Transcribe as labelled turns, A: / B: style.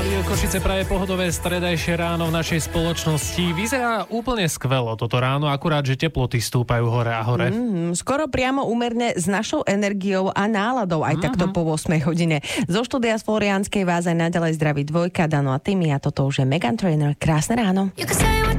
A: Radio Košice praje pohodové stredajšie ráno v našej spoločnosti. Vyzerá úplne skvelo toto ráno, akurát, že teploty stúpajú hore a hore.
B: Skoro priamo úmerne s našou energiou a náladou, aj takto po 8 hodine. Zo štúdia z Florianskej vás aj naďalej zdraví Dvojka, Dano a Timmy, a toto už je Meghan Trainor. Krásne ráno.
C: You can say